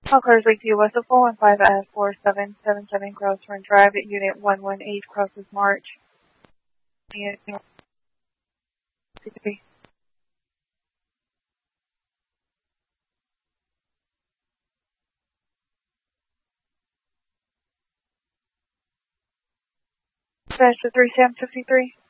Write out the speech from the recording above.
All cars leave to you, West of 415 4777 Cross Run Drive at Unit 118 crosses March. Unit 63. That's the 3753.